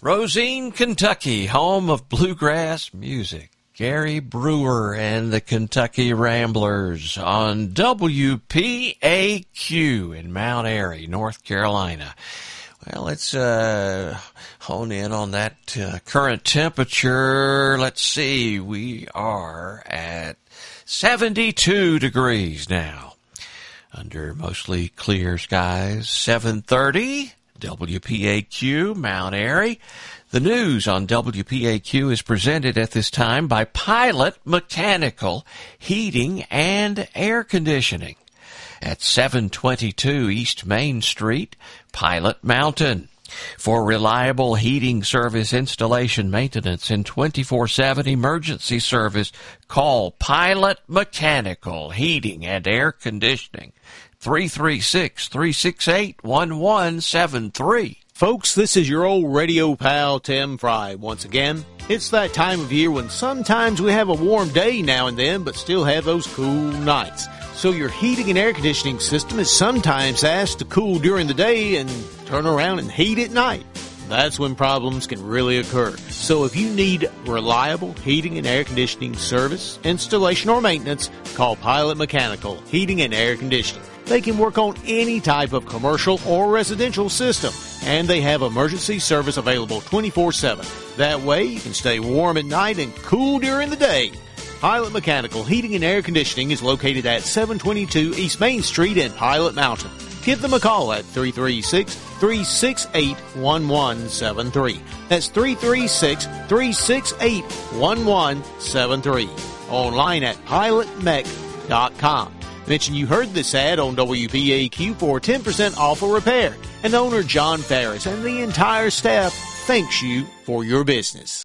Rosine, Kentucky, home of bluegrass music. Gary Brewer and the Kentucky Ramblers on WPAQ in Mount Airy, North Carolina. Well, let's hone in on that current temperature. Let's see, we are at 72 degrees now, under mostly clear skies. 7:30, WPAQ, Mount Airy. The news on WPAQ is presented at this time by Pilot Mechanical Heating and Air Conditioning at 722 East Main Street, Pilot Mountain. For reliable heating service, installation, maintenance, and 24/7 emergency service, call Pilot Mechanical Heating and Air Conditioning, 336-368-1173. Folks, this is your old radio pal, Tim Fry. Once again, it's that time of year when sometimes we have a warm day now and then, but still have those cool nights. So your heating and air conditioning system is sometimes asked to cool during the day and turn around and heat at night. That's when problems can really occur. So if you need reliable heating and air conditioning service, installation, or maintenance, call Pilot Mechanical Heating and Air Conditioning. They can work on any type of commercial or residential system, and they have emergency service available 24/7. That way, you can stay warm at night and cool during the day. Pilot Mechanical Heating and Air Conditioning is located at 722 East Main Street in Pilot Mountain. Give them a call at 336-368-1173. That's 336-368-1173. Online at pilotmech.com. Mention you heard this ad on WPAQ for 10% off a repair. And owner John Ferris and the entire staff thanks you for your business.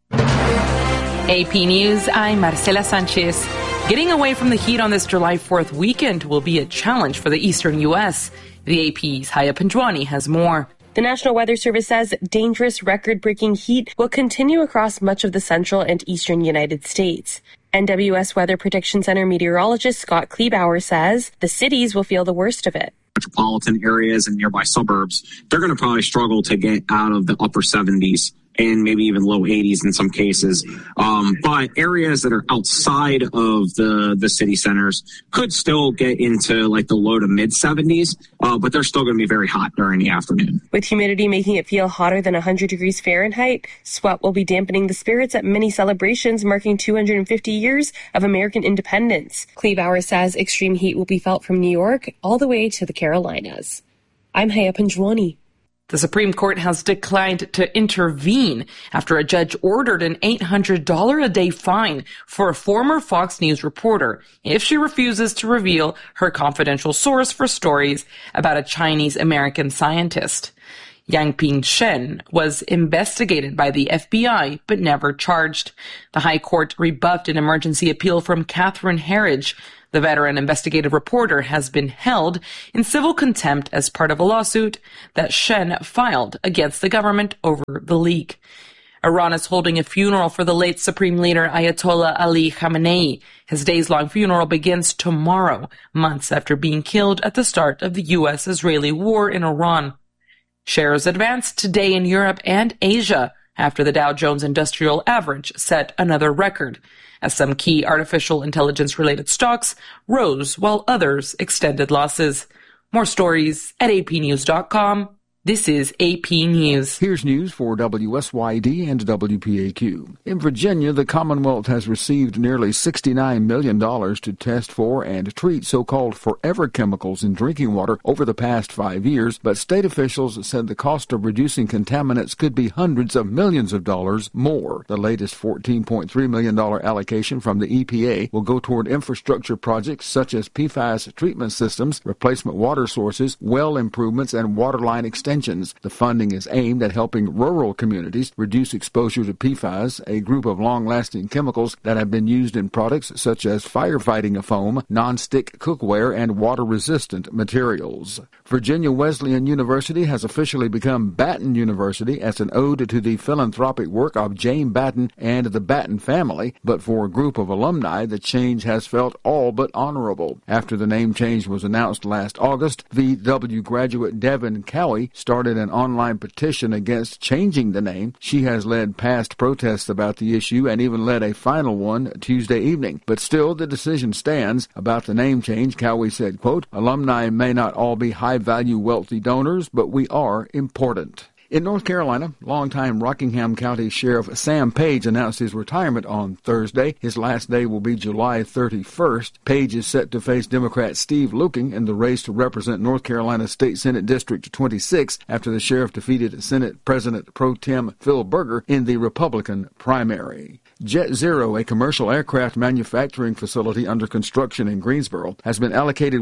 AP News, I'm Marcela Sanchez. Getting away from the heat on this July 4th weekend will be a challenge for the eastern U.S. The AP's Haya Panjwani has more. The National Weather Service says dangerous record-breaking heat will continue across much of the central and eastern United States. NWS Weather Prediction Center meteorologist Scott Kleebauer says the cities will feel the worst of it. Metropolitan areas and nearby suburbs, they're going to probably struggle to get out of the upper 70s and maybe even low 80s in some cases. But areas that are outside of the city centers could still get into like the low to mid 70s, but they're still going to be very hot during the afternoon. With humidity making it feel hotter than 100 degrees Fahrenheit, sweat will be dampening the spirits at many celebrations marking 250 years of American independence. Kleebauer says extreme heat will be felt from New York all the way to the Carolinas. I'm Haya Panjwani. The Supreme Court has declined to intervene after a judge ordered an $800 a day fine for a former Fox News reporter if she refuses to reveal her confidential source for stories about a Chinese-American scientist. Yangping Shen was investigated by the FBI but never charged. The High Court rebuffed an emergency appeal from Catherine Herridge. The veteran investigative reporter has been held in civil contempt as part of a lawsuit that Shen filed against the government over the leak. Iran is holding a funeral for the late Supreme Leader Ayatollah Ali Khamenei. His days-long funeral begins tomorrow, months after being killed at the start of the U.S.-Israeli war in Iran. Shares advanced today in Europe and Asia after the Dow Jones Industrial Average set another record, as some key artificial intelligence-related stocks rose while others extended losses. More stories at apnews.com. This is AP News. Here's news for WSYD and WPAQ. In Virginia, the Commonwealth has received nearly $69 million to test for and treat so-called forever chemicals in drinking water over the past 5 years, but state officials said the cost of reducing contaminants could be hundreds of millions of dollars more. The latest $14.3 million allocation from the EPA will go toward infrastructure projects such as PFAS treatment systems, replacement water sources, well improvements, and waterline extensions. The funding is aimed at helping rural communities reduce exposure to PFAS, a group of long-lasting chemicals that have been used in products such as firefighting foam, non-stick cookware, and water-resistant materials. Virginia Wesleyan University has officially become Batten University as an ode to the philanthropic work of Jane Batten and the Batten family, but for a group of alumni, the change has felt all but honorable. After the name change was announced last August, VW graduate Devin Cowie started an online petition against changing the name. She has led past protests about the issue and even led a final one Tuesday evening. But still, the decision stands. About the name change, Cowie said, quote, "Alumni may not all be high-value, wealthy donors, but we are important." In North Carolina, longtime Rockingham County Sheriff Sam Page announced his retirement on Thursday. His last day will be July 31st. Page is set to face Democrat Steve Luking in the race to represent North Carolina State Senate District 26 after the sheriff defeated Senate President Pro Tem Phil Berger in the Republican primary. Jet Zero, a commercial aircraft manufacturing facility under construction in Greensboro, has been allocated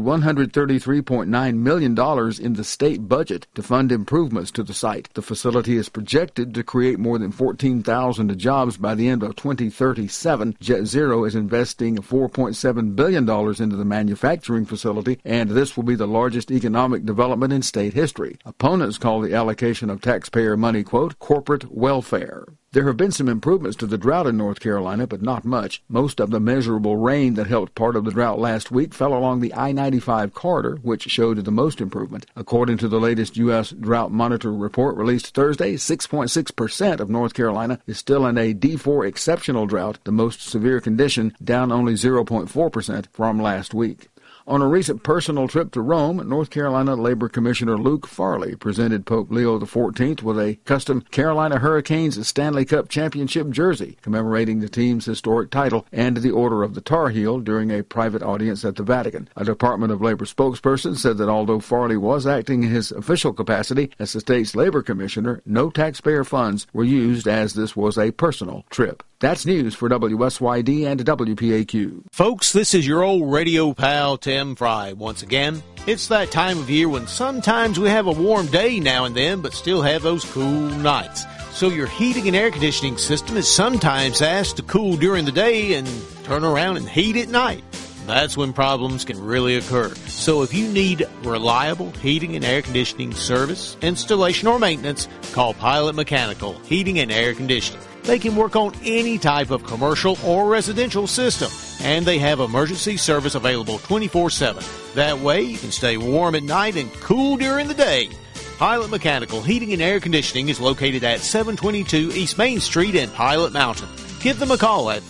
$133.9 million in the state budget to fund improvements to the site. The facility is projected to create more than 14,000 jobs by the end of 2037. Jet Zero is investing $4.7 billion into the manufacturing facility, and this will be the largest economic development in state history. Opponents call the allocation of taxpayer money, quote, corporate welfare. There have been some improvements to the drought in North Carolina, but not much. Most of the measurable rain that helped part of the drought last week fell along the I-95 corridor, which showed the most improvement. According to the latest U.S. Drought Monitor report released Thursday, 6.6% of North Carolina is still in a D4 exceptional drought, the most severe condition, down only 0.4% from last week. On a recent personal trip to Rome, North Carolina Labor Commissioner Luke Farley presented Pope Leo XIV with a custom Carolina Hurricanes Stanley Cup Championship jersey commemorating the team's historic title and the Order of the Tar Heel during a private audience at the Vatican. A Department of Labor spokesperson said that although Farley was acting in his official capacity as the state's labor commissioner, no taxpayer funds were used as this was a personal trip. That's news for WSYD and WPAQ. Folks, this is your old radio pal, Tim Fry. Once again, it's that time of year when sometimes we have a warm day now and then, but still have those cool nights. So your heating and air conditioning system is sometimes asked to cool during the day and turn around and heat at night. That's when problems can really occur. So if you need reliable heating and air conditioning service, installation, or maintenance, call Pilot Mechanical Heating and Air Conditioning. They can work on any type of commercial or residential system, and they have emergency service available 24/7. That way, you can stay warm at night and cool during the day. Pilot Mechanical Heating and Air Conditioning is located at 722 East Main Street in Pilot Mountain. Give them a call at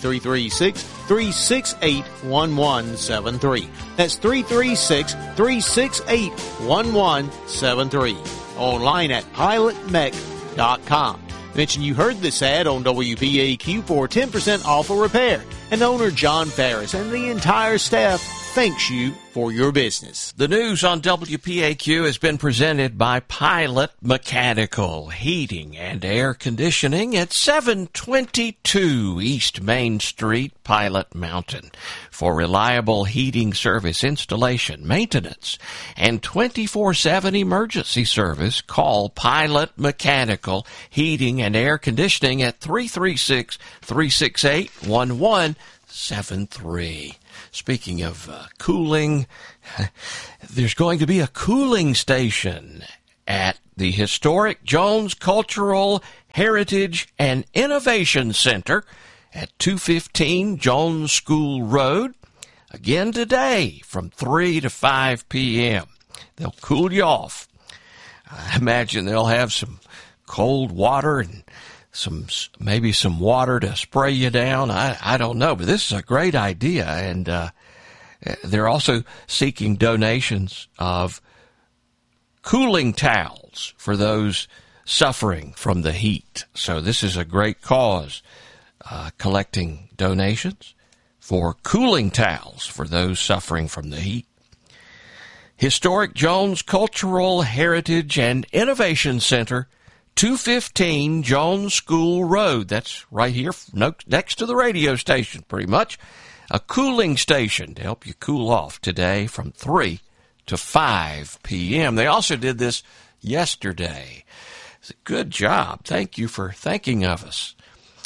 336-368-1173. That's 336-368-1173. Online at pilotmech.com. Mention you heard this ad on WPAQ for 10% off a repair. And owner John Ferris and the entire staff thanks you for your business. The news on WPAQ has been presented by Pilot Mechanical Heating and Air Conditioning at 722 East Main Street, Pilot Mountain. For reliable heating service, installation, maintenance, and 24/7 emergency service, call Pilot Mechanical Heating and Air Conditioning at 336-368-1173. Speaking of cooling, there's going to be a cooling station at the historic Jones Cultural Heritage and Innovation Center at 215 Jones School Road. Again today from 3 to 5 p.m. They'll cool you off. I imagine they'll have some cold water and maybe some water to spray you down. I don't know, but this is a great idea. And they're also seeking donations of cooling towels for those suffering from the heat. So this is a great cause, collecting donations for cooling towels for those suffering from the heat. Historic Jones Cultural Heritage and Innovation Center, 215 Jones School Road. That's right here next to the radio station, pretty much. A cooling station to help you cool off today from 3 to 5 p.m. They also did this yesterday. It's a good job. Thank you for thinking of us.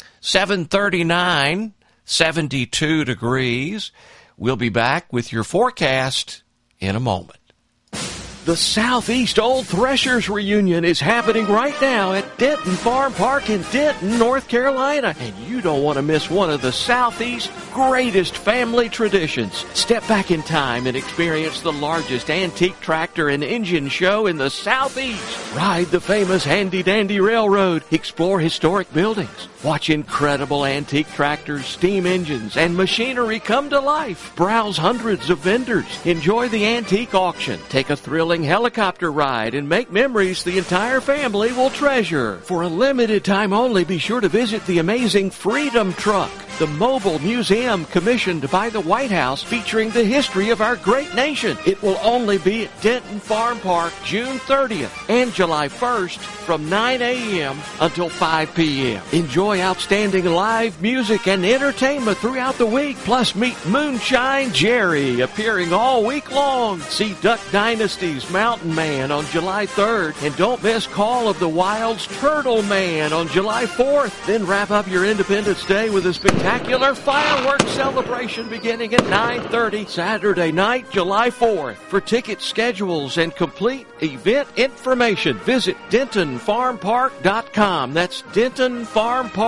739, 72 degrees. We'll be back with your forecast in a moment. The Southeast Old Threshers reunion is happening right now at Denton Farm Park in Denton, North Carolina. And you don't want to miss one of the Southeast's greatest family traditions. Step back in time and experience the largest antique tractor and engine show in the Southeast. Ride the famous Handy Dandy Railroad. Explore historic buildings. Watch incredible antique tractors, steam engines, and machinery come to life. Browse hundreds of vendors. Enjoy the antique auction. Take a thrilling helicopter ride and make memories the entire family will treasure. For a limited time only, be sure to visit the amazing Freedom Truck, the mobile museum commissioned by the White House featuring the history of our great nation. It will only be at Denton Farm Park June 30th and July 1st from 9 a.m. until 5 p.m. Enjoy outstanding live music and entertainment throughout the week. Plus, meet Moonshine Jerry appearing all week long. See Duck Dynasty's Mountain Man on July 3rd. And don't miss Call of the Wild's Turtle Man on July 4th. Then wrap up your Independence Day with a spectacular fireworks celebration beginning at 9:30 Saturday night, July 4th. For ticket schedules and complete event information, visit DentonFarmPark.com. That's DentonFarmPark.com.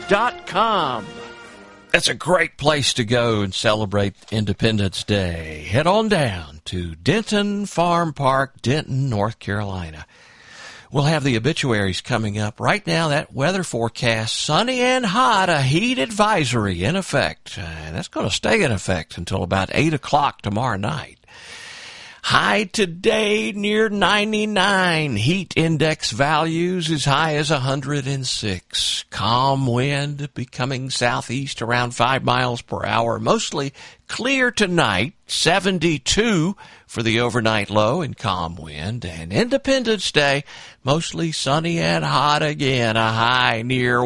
That's a great place to go and celebrate Independence Day. Head on down to Denton Farm Park, Denton, North Carolina. We'll have the obituaries coming up. Right now, that weather forecast, sunny and hot, a heat advisory in effect. And that's going to stay in effect until about 8 o'clock tomorrow night. High today near 99. Heat index values as high as 106. Calm wind becoming southeast around 5 miles per hour. Mostly clear tonight. 72 for the overnight low and calm wind. And Independence Day, mostly sunny and hot again. A high near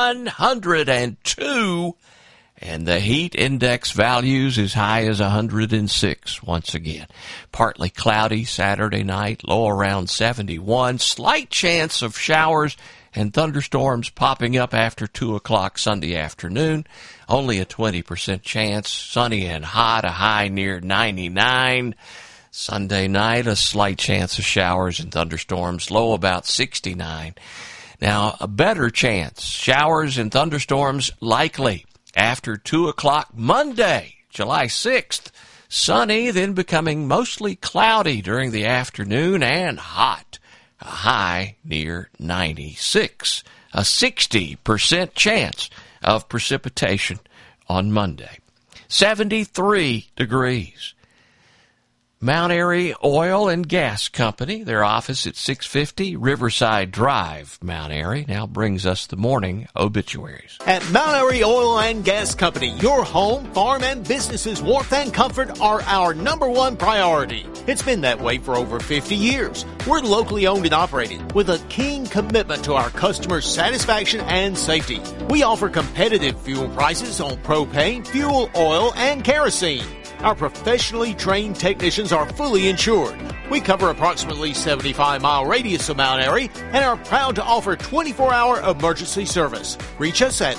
102. And the heat index values as high as 106 once again. Partly cloudy Saturday night, low around 71. Slight chance of showers and thunderstorms popping up after 2 o'clock Sunday afternoon. Only a 20% chance. Sunny and hot, a high near 99. Sunday night, a slight chance of showers and thunderstorms, low about 69. Now, a better chance. Showers and thunderstorms likely after 2 o'clock Monday, July 6th, sunny, then becoming mostly cloudy during the afternoon and hot. A high near 96. A 60% chance of precipitation on Monday. 73 degrees. Mount Airy Oil and Gas Company, their office at 650 Riverside Drive, Mount Airy, now brings us the morning obituaries. At Mount Airy Oil and Gas Company, your home, farm, and business's warmth and comfort are our number one priority. It's been that way for over 50 years. We're locally owned and operated with a keen commitment to our customers' satisfaction and safety. We offer competitive fuel prices on propane, fuel oil, and kerosene. Our professionally trained technicians are fully insured. We cover approximately 75-mile radius of Mount Airy and are proud to offer 24-hour emergency service. Reach us at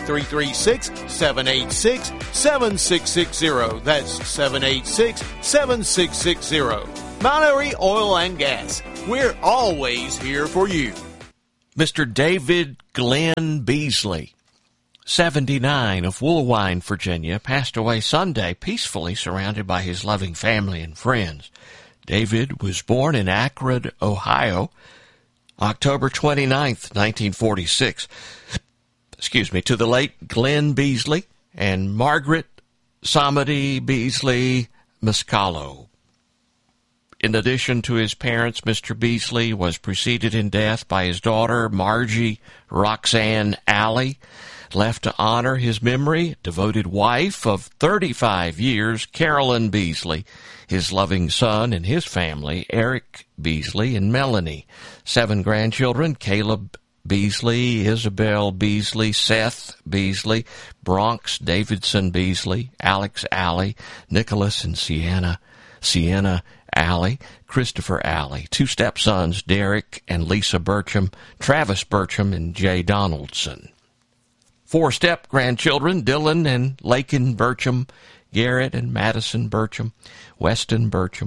336-786-7660. That's 786-7660. Mount Airy Oil and Gas. We're always here for you. Mr. David Glenn Beasley, 79, of Woolwine, Virginia, passed away Sunday peacefully surrounded by his loving family and friends. David was born in Akron, Ohio, October 29th, 1946. To the late Glenn Beasley and Margaret Samadi Beasley Muscalo. In addition to his parents, Mr. Beasley was preceded in death by his daughter, Margie Roxanne Alley. Left to honor his memory, devoted wife of 35 years, Carolyn Beasley, his loving son and his family, Eric Beasley and Melanie. 7 grandchildren, Caleb Beasley, Isabel Beasley, Seth Beasley, Bronx Davidson Beasley, Alex Alley, Nicholas and Sienna Alley, Christopher Alley. 2 stepsons, Derek and Lisa Burcham, Travis Burcham and Jay Donaldson. 4 step-grandchildren, Dylan and Lakin Burcham, Garrett and Madison Burcham, Weston Burcham,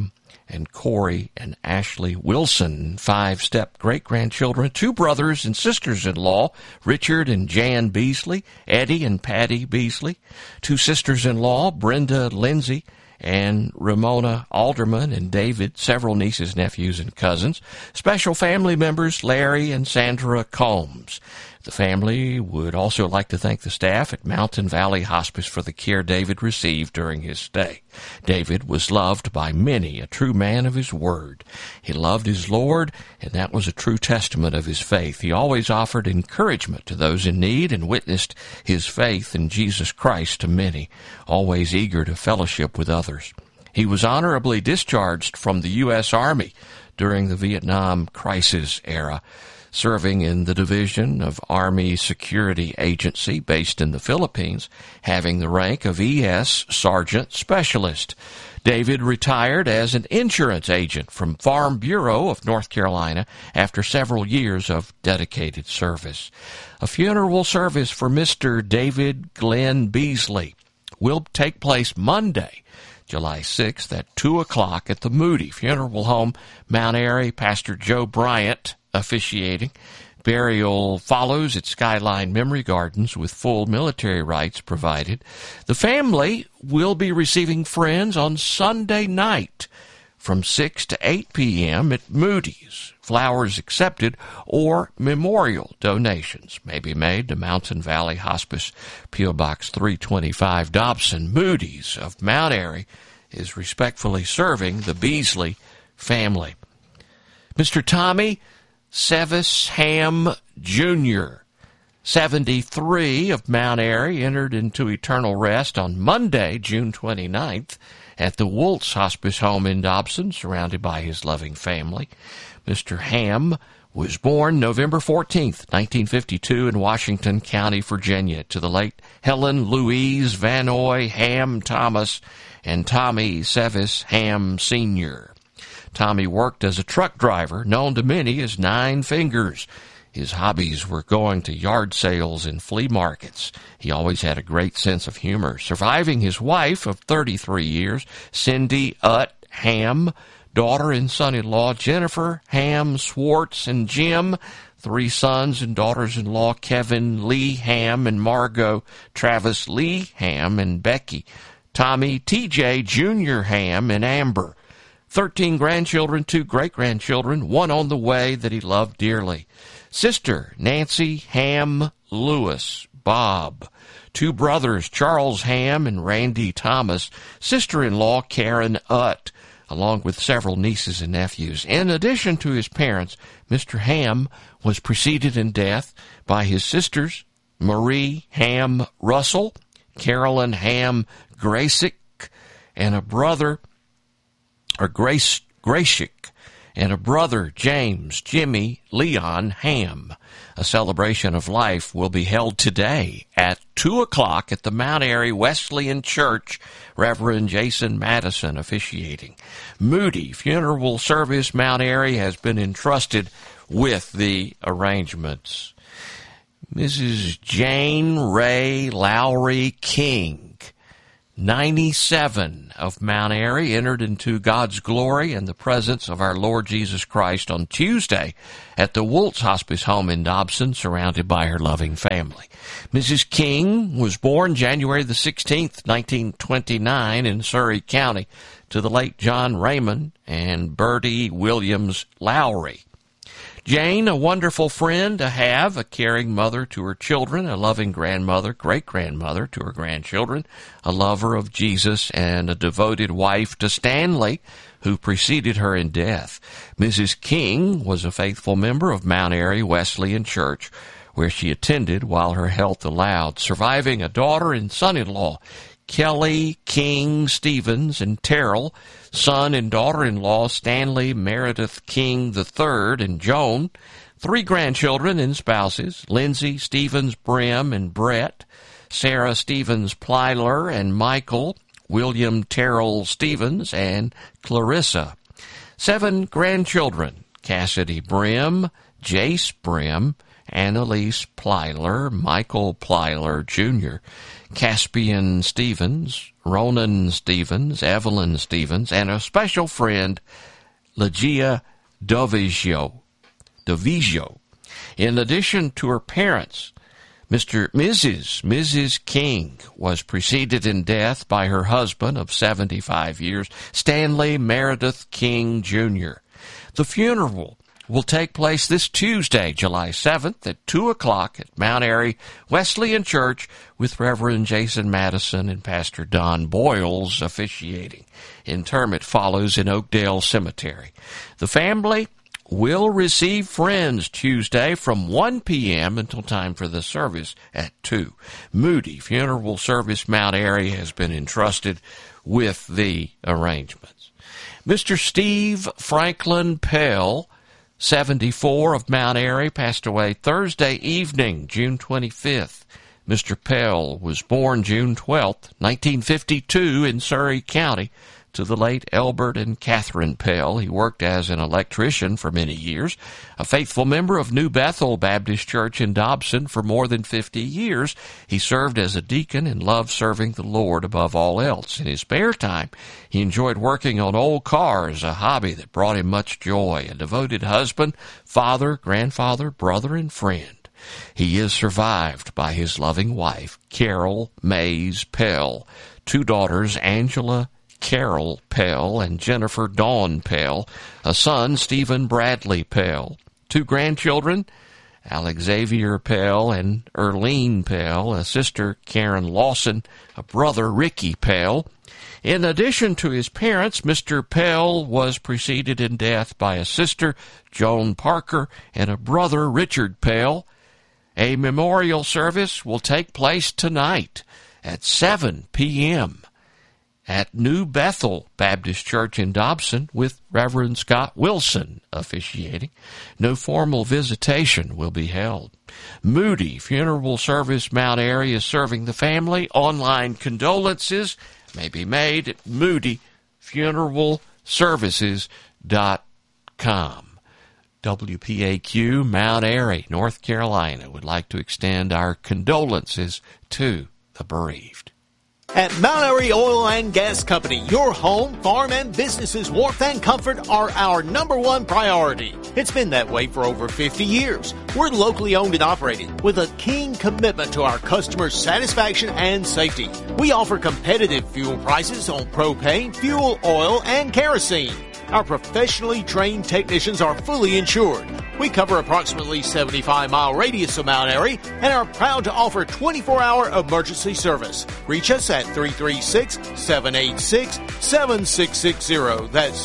and Corey and Ashley Wilson, 5 step-great-grandchildren, 2 brothers and sisters-in-law, Richard and Jan Beasley, Eddie and Patty Beasley, 2 sisters-in-law, Brenda Lindsay, and Ramona Alderman and David, several nieces, nephews, and cousins, special family members, Larry and Sandra Combs. The family would also like to thank the staff at Mountain Valley Hospice for the care David received during his stay. David was loved by many, a true man of his word. He loved his Lord, and that was a true testament of his faith. He always offered encouragement to those in need and witnessed his faith in Jesus Christ to many, always eager to fellowship with others. He was honorably discharged from the U.S. Army during the Vietnam crisis era, serving in the Division of Army Security Agency based in the Philippines, having the rank of E.S. Sergeant Specialist. David retired as an insurance agent from Farm Bureau of North Carolina after several years of dedicated service. A funeral service for Mr. David Glenn Beasley will take place Monday, July 6th at 2 o'clock at the Moody Funeral Home, Mount Airy. Pastor Joe Bryant officiating. Burial follows at Skyline Memory Gardens with full military rights provided. The family will be receiving friends on Sunday night from 6 to 8 p.m. at Moody's. Flowers accepted or memorial donations may be made to Mountain Valley Hospice, P.O. Box 325, Dobson. Moody's of Mount Airy is respectfully serving the Beasley family. Mr. Tommy Sevis Ham, Jr., 73, of Mount Airy, entered into eternal rest on Monday, June 29th, at the Woltz Hospice Home in Dobson, surrounded by his loving family. Mr. Ham was born November 14th, 1952, in Washington County, Virginia, to the late Helen Louise Vanoy Ham Thomas and Tommy Sevis Ham, Sr. Tommy worked as a truck driver, known to many as Nine Fingers. His hobbies were going to yard sales and flea markets. He always had a great sense of humor. Surviving his wife of 33 years, Cindy Utt Ham, daughter and son-in-law Jennifer Ham Swartz and Jim, 3 sons and daughters-in-law Kevin Lee Ham and Margot Travis Lee Ham and Becky, Tommy T.J. Jr. Ham and Amber, 13 grandchildren, 2 great-grandchildren, 1 on the way that he loved dearly. Sister Nancy Ham Lewis, Bob. 2 brothers, Charles Ham and Randy Thomas. Sister-in-law Karen Utt, along with several nieces and nephews. In addition to his parents, Mr. Ham was preceded in death by his sisters, Marie Ham Russell, Carolyn Ham Grasick, and a brother, Gracick, and a brother, James Jimmy Leon Ham. A celebration of life will be held today at 2 o'clock at the Mount Airy Wesleyan Church, Reverend Jason Madison officiating. Moody Funeral Service, Mount Airy, has been entrusted with the arrangements. Mrs. Jane Ray Lowry King, 97, of Mount Airy, entered into God's glory and the presence of our Lord Jesus Christ on Tuesday at the Woltz Hospice Home in Dobson, surrounded by her loving family. Mrs. King was born January the 16th, 1929, in Surrey County, to the late John Raymond and Bertie Williams Lowry. Jane, a wonderful friend to have, a caring mother to her children, a loving grandmother, great-grandmother to her grandchildren, a lover of Jesus, and a devoted wife to Stanley, who preceded her in death. Mrs. King was a faithful member of Mount Airy Wesleyan Church, where she attended while her health allowed, surviving a daughter and son-in-law, Kelly King Stevens and Terrell, son and daughter-in-law Stanley Meredith King III and Joan, 3 grandchildren and spouses, Lindsay Stevens Brim and Brett, Sarah Stevens Plyler and Michael, William Terrell Stevens and Clarissa. 7 grandchildren, Cassidy Brim, Jace Brim, Annalise Plyler, Michael Plyler Jr., Caspian Stevens, Ronan Stevens, Evelyn Stevens, and a special friend, Legia Dovizio. In addition to her parents, Mrs. King was preceded in death by her husband of 75 years, Stanley Meredith King, Jr. The funeral will take place this Tuesday, July 7th at 2 o'clock at Mount Airy Wesleyan Church with Reverend Jason Madison and Pastor Don Boyles officiating. Interment follows in Oakdale Cemetery. The family will receive friends Tuesday from 1 p.m. until time for the service at 2. Moody Funeral Service Mount Airy has been entrusted with the arrangements. Mr. Steve Franklin Pell, 74, of Mount Airy, passed away Thursday evening, June 25th. Mr. Pell was born June 12th, 1952, in Surrey County, to the late Elbert and Catherine Pell. He worked as an electrician for many years, a faithful member of New Bethel Baptist Church in Dobson for more than 50 years. He served as a deacon and loved serving the Lord above all else. In his spare time, he enjoyed working on old cars, a hobby that brought him much joy. A devoted husband, father, grandfather, brother, and friend. He is survived by his loving wife, Carol Mays Pell, 2 daughters, Angela Carol Pell and Jennifer Dawn Pell, a son, Stephen Bradley Pell, 2 grandchildren, Alexavier Pell and Erlene Pell, a sister, Karen Lawson, a brother, Ricky Pell. In addition to his parents, Mr. Pell was preceded in death by a sister, Joan Parker, and a brother, Richard Pell. A memorial service will take place tonight at 7 p.m. at New Bethel Baptist Church in Dobson with Reverend Scott Wilson officiating. No formal visitation will be held. Moody Funeral Service Mount Airy is serving the family. Online condolences may be made at moodyfuneralservices.com. WPAQ Mount Airy, North Carolina, would like to extend our condolences to the bereaved. At Mount Airy Oil and Gas Company, your home, farm, and business's warmth and comfort are our #1 priority. It's been that way for over 50 years. We're locally owned and operated with a keen commitment to our customers' satisfaction and safety. We offer competitive fuel prices on propane, fuel oil, and kerosene. Our professionally trained technicians are fully insured. We cover approximately 75-mile radius of Mount Airy and are proud to offer 24-hour emergency service. Reach us at 336-786-7660. That's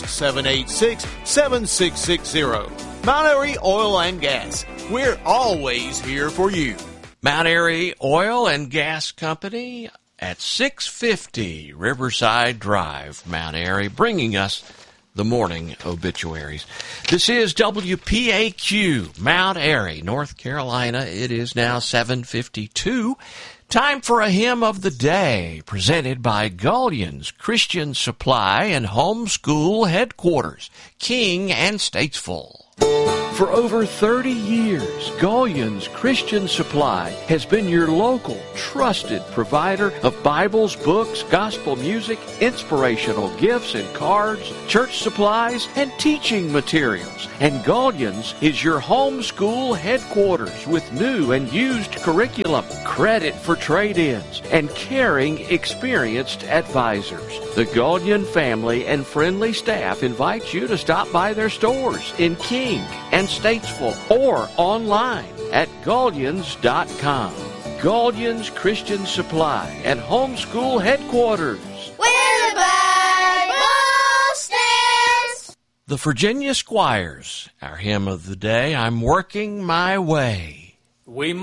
786-7660. Mount Airy Oil and Gas. We're always here for you. Mount Airy Oil and Gas Company at 650 Riverside Drive, Mount Airy, bringing us the morning obituaries. This is WPAQ, Mount Airy, North Carolina. It is now 7:52. Time for a hymn of the day, presented by Gullion's Christian Supply and Homeschool Headquarters, King and Statesville. For over 30 years, Gullion's Christian Supply has been your local, trusted provider of Bibles, books, gospel music, inspirational gifts and cards, church supplies, and teaching materials. And Gullion's is your homeschool headquarters with new and used curriculum, credit for trade-ins, and caring, experienced advisors. The Gullion family and friendly staff invite you to stop by their stores in King and Statesville or online at Gullions.com. Gullion's Christian Supply and Homeschool Headquarters. Where the Bible stands. The Virginia Squires, our hymn of the day, I'm Working My Way. We